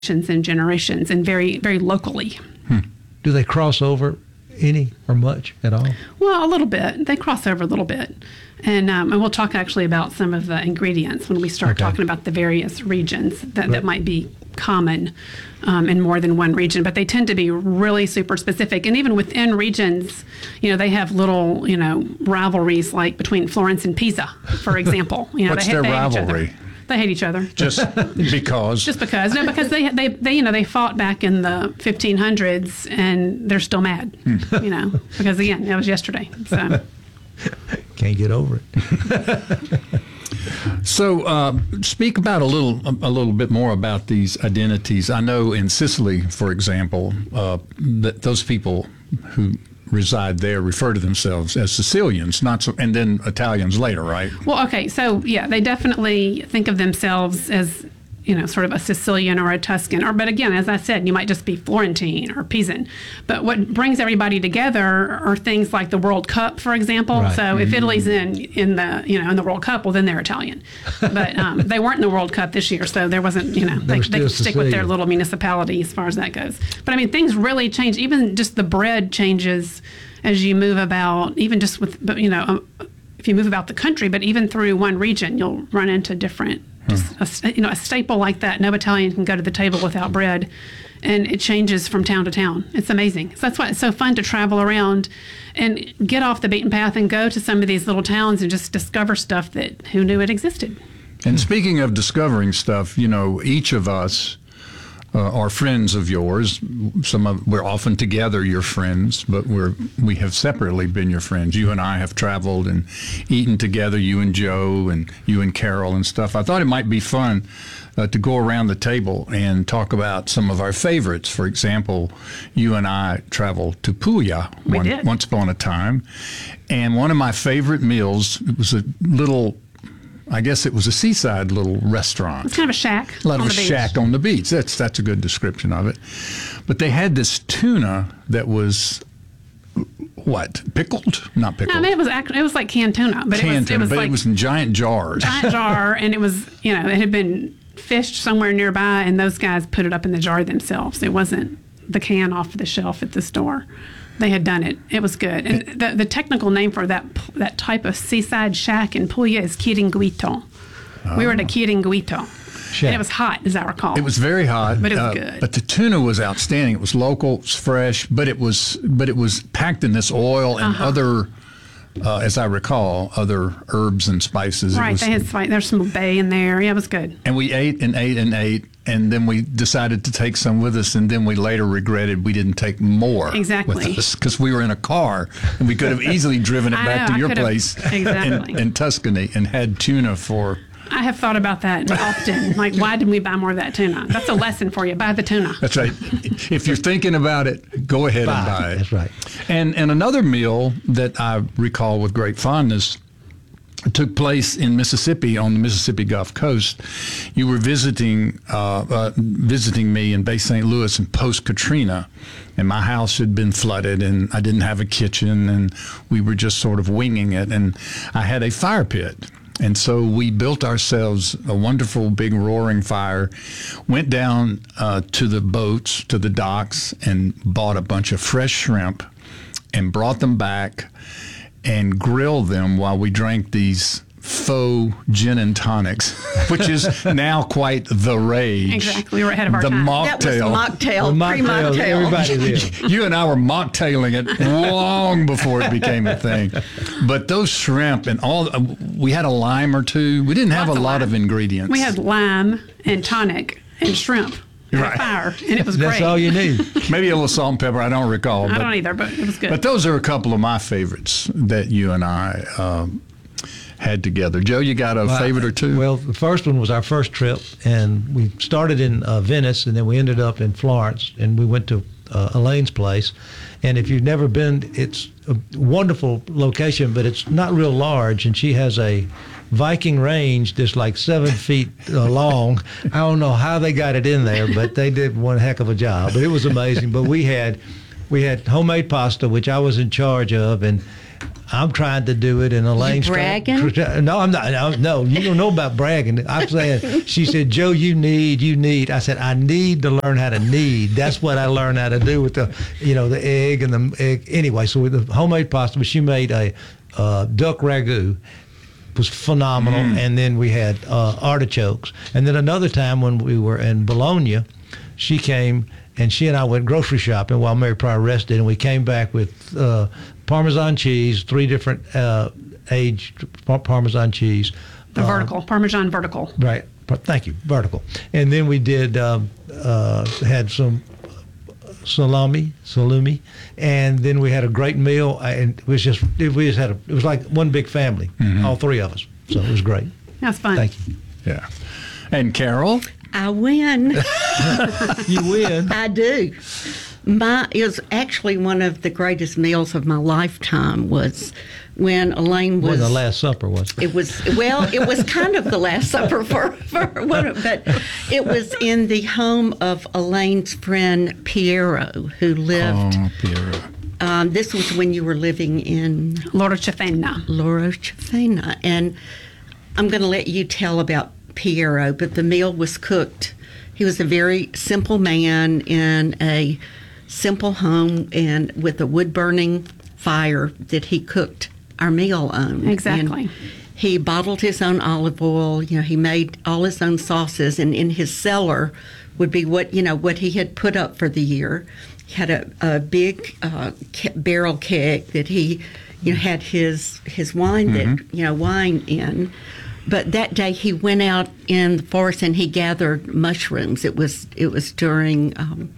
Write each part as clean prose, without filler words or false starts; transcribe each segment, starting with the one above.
and generations, and very, very locally. Do they cross over any or much at all? Well, a little bit. They cross over a little bit. And we'll talk actually about some of the ingredients when we start talking about the various regions that might be common in more than one region. But they tend to be really super specific. And even within regions, they have little, rivalries like between Florence and Pisa, for example. What's their rivalry? They hate each other. Just because? Just because. No, because they fought back in the 1500s and they're still mad, because again, that was yesterday. So can't get over it. So speak about a little bit more about these identities. I know in Sicily, for example, that those people who reside there refer to themselves as Sicilians, and then Italians later, right? Well, okay, so yeah, they definitely think of themselves as sort of a Sicilian or a Tuscan, but again, as I said, you might just be Florentine or Pisan. But what brings everybody together are things like the World Cup, for example. Right. So if Italy's in the World Cup, well, then they're Italian. But they weren't in the World Cup this year, so there wasn't, they could stick with their little municipality as far as that goes. But I mean, things really change. Even just the bread changes as you move about, even just with, if you move about the country, but even through one region, you'll run into different. Just a staple like that, no Italian can go to the table without bread, and it changes from town to town. It's amazing. So that's why it's so fun to travel around and get off the beaten path and go to some of these little towns and just discover stuff that who knew it existed. And speaking of discovering stuff, each of us are friends of yours. We're often together your friends, but we have separately been your friends. You and I have traveled and eaten together, you and Joe and you and Carol and stuff. I thought it might be fun to go around the table and talk about some of our favorites. For example, you and I traveled to Puglia once upon a time, and one of my favorite meals, it was a little, I guess it was a seaside little restaurant. It's kind of a shack on the beach. Shack on the beach. That's a good description of it. But they had this tuna that was pickled? Not pickled. No, I mean, it was like canned tuna, but it was in giant jars. Giant jar, and it was it had been fished somewhere nearby, and those guys put it up in the jar themselves. It wasn't the can off the shelf at the store. They had done it. It was good. And the technical name for that type of seaside shack in Puglia is Chiringuito. Oh. We were at a Chiringuito. And it was hot, as I recall. It was very hot. But it was good. But the tuna was outstanding. It was local, it was fresh, but it was packed in this oil and other, as I recall, other herbs and spices. Right, they had spice. There's some bay in there. Yeah, it was good. And we ate and ate and ate. And then we decided to take some with us, and then we later regretted we didn't take more with us because we were in a car, and we could have easily driven it back to your place in Tuscany and had tuna for... I have thought about that often. Like, why didn't we buy more of that tuna? That's a lesson for you. Buy the tuna. That's right. If you're thinking about it, go ahead and buy it. That's right. And another meal that I recall with great fondness took place in Mississippi, on the Mississippi Gulf Coast. You were visiting me in Bay St. Louis in post-Katrina, and my house had been flooded, and I didn't have a kitchen, and we were just sort of winging it, and I had a fire pit. And so we built ourselves a wonderful big roaring fire, went down to the boats, to the docks, and bought a bunch of fresh shrimp and brought them back and grilled them while we drank these faux gin and tonics, which is now quite the rage. Exactly. We were ahead of our time. That was mocktail, pre-mocktail. Everybody did. You and I were mocktailing it long before it became a thing. But those shrimp and all, we had a lime or two. We didn't have a lot of ingredients. We had lime and tonic and shrimp. Right. Fire, and it was great. That's all you need. Maybe a little salt and pepper. I don't recall. I don't either, but it was good. But those are a couple of my favorites that you and I had together. Joe, you got a favorite or two? Well, the first one was our first trip, and we started in Venice, and then we ended up in Florence, and we went to Elaine's place. And if you've never been, it's a wonderful location, but it's not real large, and she has a Viking range that's like 7 feet long. I don't know how they got it in there, but they did one heck of a job. But it was amazing. But we had we had homemade pasta, which I was in charge of, and I'm trying to do it, and Elaine. bragging? No, I'm not. No, you don't know about bragging. I'm saying, she said, Joe, you need. I said, I need to learn how to knead. That's what I learned how to do with the egg and the egg. Anyway, so with the homemade pasta, but she made a duck ragu. Was phenomenal, and then we had artichokes. And then another time when we were in Bologna, she came, and she and I went grocery shopping while Mary Pryor rested, and we came back with Parmesan cheese, 3 different aged Parmesan cheese. The vertical, Parmesan vertical. Right. Thank you. Vertical. And then we did had some salumi, and then we had a great meal. And it was it was like one big family, all 3 of us. So it was great. That's fun. Thank you. Yeah. And Carol? I win. You win. I do. It was actually one of the greatest meals of my lifetime was when Elaine was... Well, the Last Supper was. It was kind of the Last Supper for one, but it was in the home of Elaine's friend Piero, who lived... Oh, Piero. This was when you were living in... Loro Cefena. And I'm going to let you tell about Piero, but the meal was cooked. He was a very simple man in a simple home and with a wood-burning fire that he cooked our meal on. Exactly. And he bottled his own olive oil. He made all his own sauces, and in his cellar would be what he had put up for the year. He had a big barrel keg that he had his wine wine in. But that day he went out in the forest and he gathered mushrooms. It was during,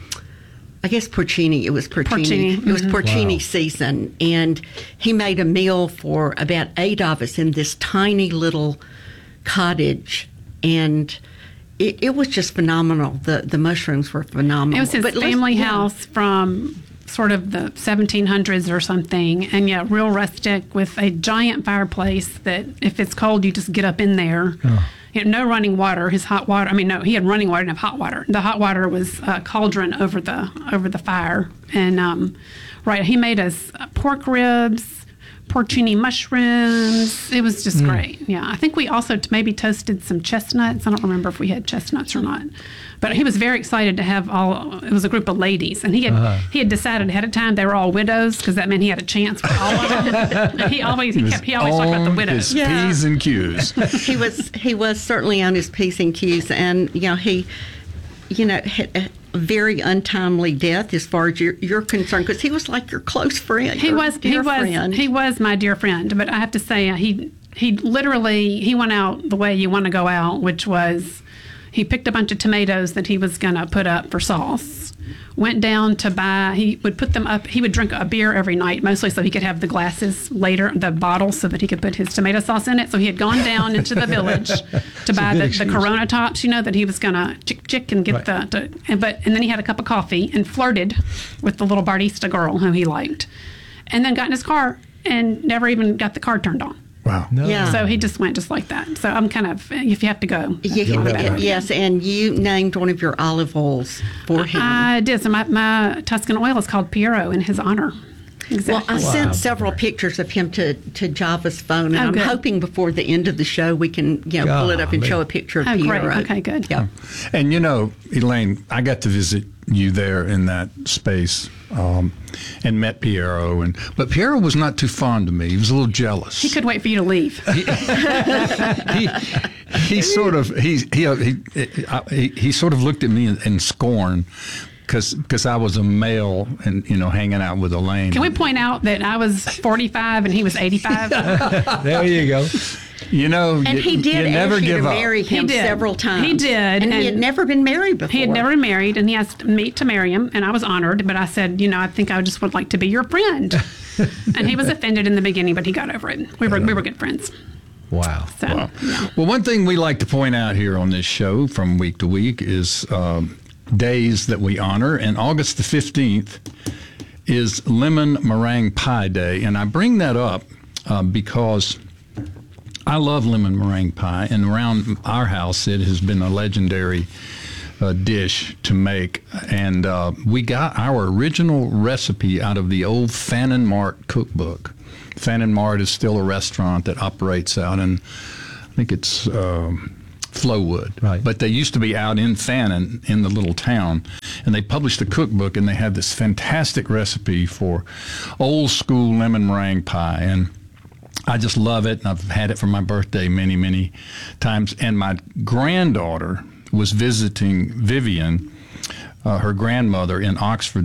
I guess porcini. It was porcini. It was porcini season, and he made a meal for about 8 of us in this tiny little cottage, and it was just phenomenal. The mushrooms were phenomenal. It was his family house from sort of the 1700s or something, and real rustic with a giant fireplace that if it's cold, you just get up in there. Oh. No running water. His hot water. He had running water, didn't have hot water. The hot water was a cauldron over the fire, and he made us pork ribs, porcini mushrooms. It was just great. Yeah, I think we also maybe toasted some chestnuts. I don't remember if we had chestnuts or not. But he was very excited to have it was a group of ladies, and he had decided ahead of time they were all widows because that meant he had a chance for all of them. he always talked about the widows. His P's and Q's. he was certainly on his P's and Q's, and he had a very untimely death as far as you're concerned, because he was like your close friend. He was my dear friend, but I have to say he literally went out the way you want to go out, which was. He picked a bunch of tomatoes that he was going to put up for sauce. Went down to buy, he would put them up. He would drink a beer every night, mostly so he could have the glasses later, the bottles, so that he could put his tomato sauce in it. So he had gone down into the village to buy the Corona tops, that he was going to chick and get and then he had a cup of coffee and flirted with the little barista girl who he liked. And then got in his car and never even got the car turned on. Wow. No. Yeah. So he just went just like that. So I'm kind of, if you have to go. Yes, and you named one of your olive oils for him. I did. So my Tuscan oil is called Piero in his honor. Exactly. Well, I sent several pictures of him to Java's phone, and I'm hoping before the end of the show we can pull it up and show a picture of Piero. Great. Okay, good. Yeah. And Elaine, I got to visit you there in that space and met Piero, but Piero was not too fond of me. He was a little jealous. He could wait for you to leave. He sort of looked at me in scorn. Because I was a male and, hanging out with Elaine. Can we point out that I was 45 and he was 85? There you go. And he did never ask you give to up. marry him several times. He did. And he had never been married before. He had never been married, and he asked me to marry him, and I was honored, but I said, I think I just would like to be your friend. And he was offended in the beginning, but he got over it. We were good friends. Wow. So, wow. Yeah. Well, one thing we like to point out here on this show from week to week is days that we honor, and August the 15th is Lemon Meringue Pie Day, and I bring that up because I love lemon meringue pie, and around our house it has been a legendary dish to make, and we got our original recipe out of the old Fannin Mart cookbook. Fannin Mart is still a restaurant that operates out in, I think it's Flowood. Right. But they used to be out in Fannin in the little town, and they published a cookbook, and they had this fantastic recipe for old school lemon meringue pie, and I just love it, and I've had it for my birthday many, many times. And my granddaughter was visiting Vivian, her grandmother, in Oxford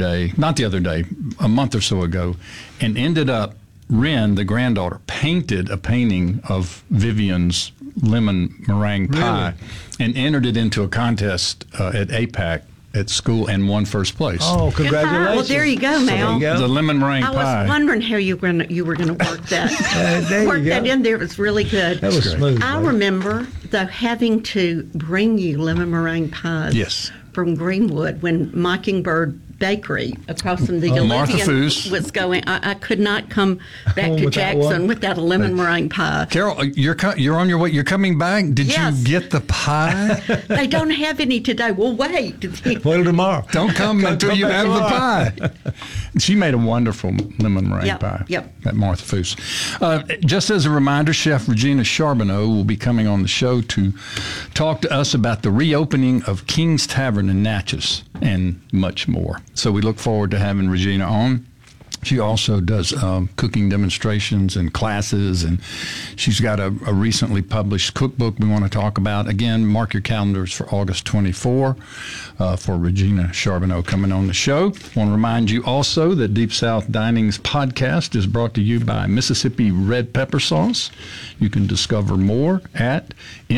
a month or so ago, and ended up, Ren, the granddaughter, painted a painting of Vivian's lemon meringue pie and entered it into a contest at APAC at school and won first place. Oh, congratulations. Well, there you go, Mel. The lemon meringue I pie. was wondering how you were going to work that. There work you go. that in there. It was really good. That was smooth. I right? remember, though, having to bring you lemon meringue pies Yes. from Greenwood when Mockingbird Bakery across from the Martha Olympian Foos. was going. I could not come back Home to without Jackson one? without a lemon meringue pie. Carol, you're on your way. You're coming back. Did Yes. you get the pie? They don't have any today. Well, wait. Wait till tomorrow. Don't come until come you back have the tomorrow. pie. She made a wonderful lemon meringue Yep, pie yep. at Martha Foos. Just as a reminder, Chef Regina Charbonneau will be coming on the show to talk to us about the reopening of King's Tavern in Natchez and much more. So we look forward to having Regina on. She also does cooking demonstrations and classes, and she's got a recently published cookbook we want to talk about. Again, mark your calendars for August 24 for Regina Charbonneau coming on the show. Want to remind you also that Deep South Dining's podcast is brought to you by Mississippi Red Pepper Sauce. You can discover more at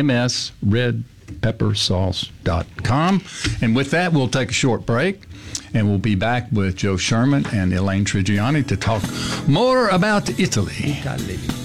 msredpeppersauce.com. And with that, we'll take a short break. And we'll be back with Joe Sherman and Elaine Trigiani to talk more about Italy.